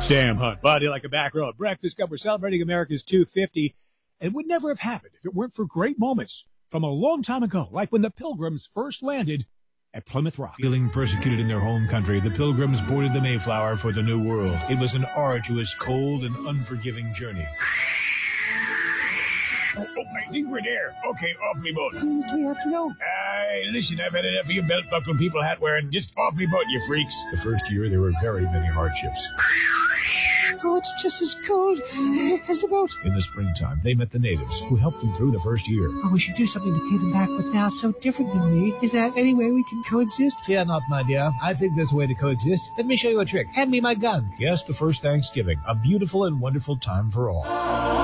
Sam Hunt, body like a back road. Breakfast Cup, we're celebrating America's 250. It would never have happened if it weren't for great moments from a long time ago, like when the Pilgrims first landed at Plymouth Rock. Feeling persecuted in their home country, the Pilgrims boarded the Mayflower for the New World. It was an arduous, cold, and unforgiving journey. Oh, I think we're there. Okay, off me boat. Do we have to know? Listen, I've had enough of your belt-buckle people hat wearing. Just off me boat, you freaks. The first year, there were very many hardships. Oh, it's just as cold as the boat. In the springtime, they met the natives, who helped them through the first year. Oh, we should do something to pay them back, but now so different than me. Is there any way we can coexist? Fear not, my dear. I think there's a way to coexist. Let me show you a trick. Hand me my gun. Yes, the first Thanksgiving. A beautiful and wonderful time for all.